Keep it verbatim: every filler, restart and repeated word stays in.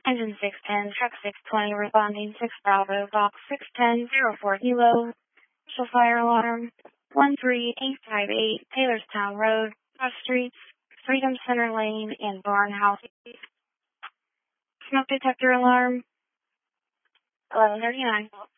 Engine six ten, truck six twenty, responding six Bravo, box six ten, zero four kilo. Show fire alarm. one three eight five eight, Taylorstown Road, Cross Streets, Freedom Center Lane, and Barnhouse. Smoke detector alarm. eleven thirty-nine.